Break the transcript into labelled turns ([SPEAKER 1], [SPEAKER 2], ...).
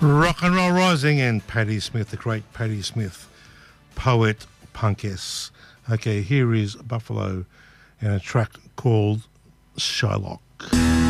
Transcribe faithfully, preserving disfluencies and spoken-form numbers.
[SPEAKER 1] Rock and Roll Rising and Patti Smith, the great Patti Smith, poet, punkess. Okay, here is Buffalo and a track called Shylock.